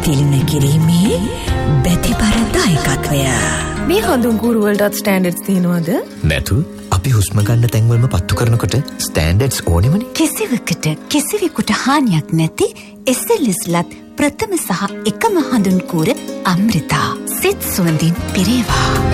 තිළින කිරීමේ බැතිබර දායකත්වය. මේ හඳුන් කූරු වලටත් ස්ටෑන්ඩඩ්ස් තියෙනවද? නැතු. අපි හුස්ම ගන්න තැන්වලම පත්තු කරනකොට ස්ටෑන්ඩඩ්ස් ඕනෙමනේ. කිසිවකට කිසිවෙකුට හානියක් නැති SLSලත් ප්‍රථම සහ එකම හඳුන් කූර අමෘතා. සිත් සුවඳින් පිරේවා.